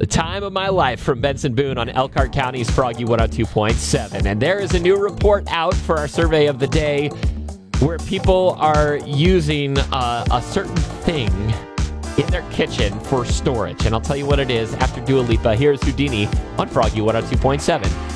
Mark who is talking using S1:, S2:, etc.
S1: The time of my life from Benson Boone on Elkhart County's Froggy 102.7. And there is a new report out for our survey of the day where people are using a certain thing in their kitchen for storage. And I'll tell you what it is after Dua Lipa. Here's Houdini on Froggy 102.7.